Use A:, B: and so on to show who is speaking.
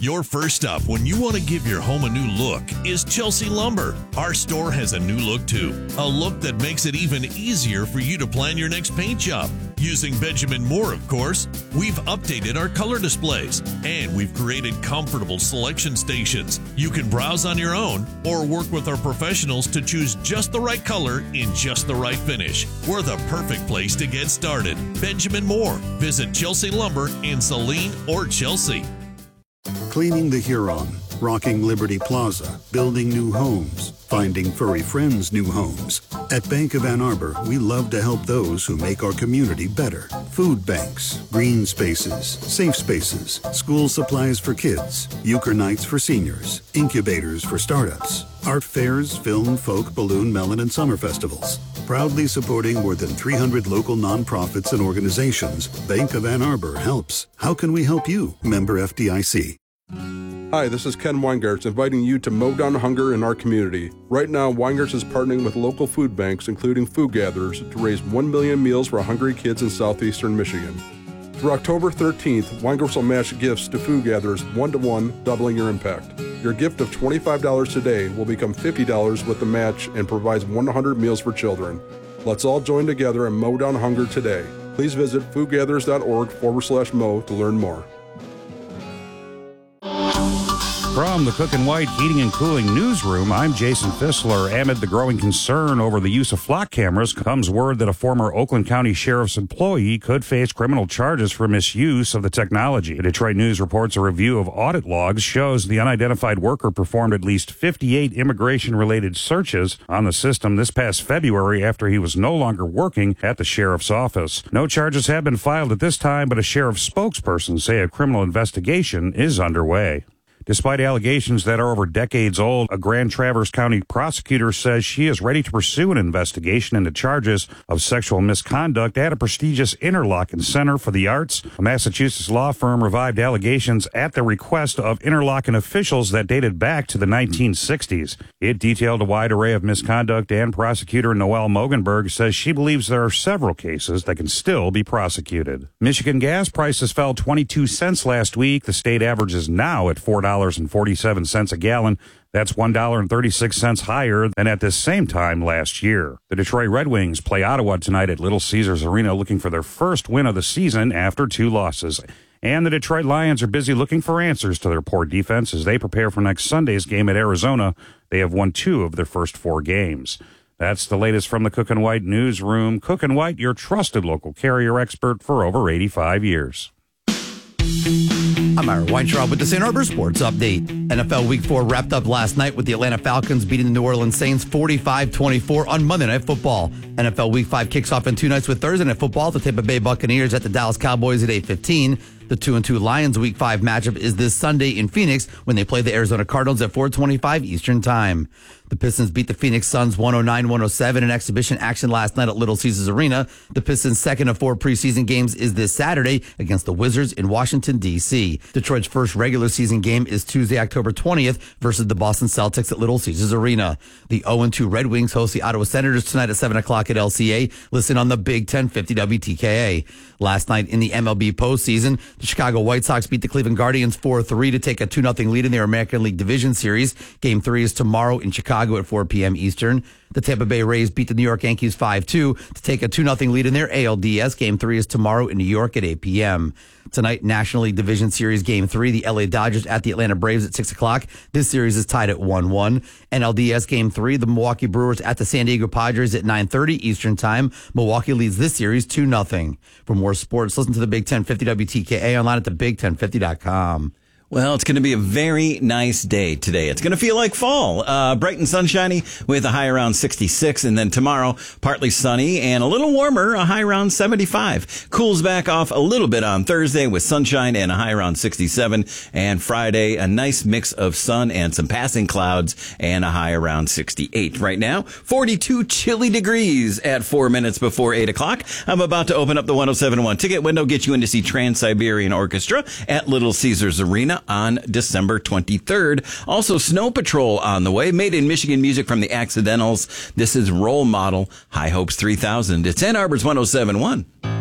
A: Your first stop when you want to give your home a new look is Chelsea Lumber. Our store has a new look too, a look that makes it even easier for you to plan your next paint job. Using Benjamin Moore, of course, we've updated our color displays and we've created comfortable selection stations. You can browse on your own or work with our professionals to choose just the right color in just the right finish. We're the perfect place to get started. Benjamin Moore. Visit Chelsea Lumber in Saline or Chelsea.
B: Cleaning the Huron, rocking Liberty Plaza, building new homes, finding furry friends new homes. At Bank of Ann Arbor, we love to help those who make our community better. Food banks, green spaces, safe spaces, school supplies for kids, euchre nights for seniors, incubators for startups, art fairs, film, folk, balloon, melon, and summer festivals. Proudly supporting more than 300 local nonprofits and organizations, Bank of Ann Arbor helps. How can we help you? Member FDIC.
C: Hi, this is Ken Weingarts inviting you to mow down hunger in our community. Right now, Weingarts is partnering with local food banks, including Food Gatherers, to raise 1 million meals for hungry kids in southeastern Michigan. Through October 13th, Weingarts will match gifts to Food Gatherers 1-to-1, doubling your impact. Your gift of $25 today will become $50 with the match and provides 100 meals for children. Let's all join together and mow down hunger today. Please visit foodgatherers.org/mow to learn more.
D: From the Cook and White Heating and Cooling Newsroom, I'm Jason Fissler. Amid the growing concern over the use of flock cameras comes word that a former Oakland County Sheriff's employee could face criminal charges for misuse of the technology. The Detroit News reports a review of audit logs shows the unidentified worker performed at least 58 immigration-related searches on the system this past February after he was no longer working at the sheriff's office. No charges have been filed at this time, but a sheriff's spokesperson say a criminal investigation is underway. Despite allegations that are over decades old, a Grand Traverse County prosecutor says she is ready to pursue an investigation into charges of sexual misconduct at a prestigious Interlochen Center for the Arts. A Massachusetts law firm revived allegations at the request of Interlochen officials that dated back to the 1960s. It detailed a wide array of misconduct, and prosecutor Noelle Mogenberg says she believes there are several cases that can still be prosecuted. Michigan gas prices fell 22 cents last week. The state average is now at $4.47 a gallon. That's $1.36 higher than at this same time last year. The Detroit Red Wings play Ottawa tonight at Little Caesars Arena, looking for their first win of the season after 2 losses. And the Detroit Lions are busy looking for answers to their poor defense as they prepare for next Sunday's game at Arizona. They have won 2 of their first 4 games. That's the latest from the Cook and White Newsroom. Cook and White, your trusted local carrier expert for over 85 years.
E: I'm Ira Weintraub with the St. Arbor Sports Update. NFL Week 4 wrapped up last night with the Atlanta Falcons beating the New Orleans Saints 45-24 on Monday Night Football. NFL Week 5 kicks off in 2 nights with Thursday Night Football. The Tampa Bay Buccaneers at the Dallas Cowboys at 8:15. The 2-2 Lions Week 5 matchup is this Sunday in Phoenix when they play the Arizona Cardinals at 4:25 Eastern Time. The Pistons beat the Phoenix Suns 109-107 in exhibition action last night at Little Caesars Arena. The Pistons' second of 4 preseason games is this Saturday against the Wizards in Washington, D.C. Detroit's first regular season game is Tuesday, October 20th versus the Boston Celtics at Little Caesars Arena. The 0-2 Red Wings host the Ottawa Senators tonight at 7 o'clock at LCA. Listen on the Big 1050 WTKA. Last night in the MLB postseason, the Chicago White Sox beat the Cleveland Guardians 4-3 to take a 2-0 lead in their American League Division Series. Game 3 is tomorrow in Chicago at 4 p.m. Eastern. The Tampa Bay Rays beat the New York Yankees 5-2 to take a 2-0 lead in their ALDS. Game 3 is tomorrow in New York at 8 p.m. Tonight, National League Division Series Game 3, the LA Dodgers at the Atlanta Braves at 6 o'clock. This series is tied at 1-1. NLDS Game 3, the Milwaukee Brewers at the San Diego Padres at 9:30 Eastern Time. Milwaukee leads this series 2-0. For more sports, listen to the Big 1050 WTKA online at thebig1050.com.
F: Well, it's going to be a very nice day today. It's going to feel like fall. Bright and sunshiny with a high around 66. And then tomorrow, partly sunny and a little warmer, a high around 75. Cools back off a little bit on Thursday with sunshine and a high around 67. And Friday, a nice mix of sun and some passing clouds and a high around 68. Right now, 42 chilly degrees at 4 minutes before 8 o'clock. I'm about to open up the 107.1 ticket window, get you in to see Trans-Siberian Orchestra at Little Caesars Arena on December 23rd. Also, Snow Patrol on the way. Made in Michigan music from the Accidentals. This is Role Model, High Hopes 3000. It's Ann Arbor's 107.1.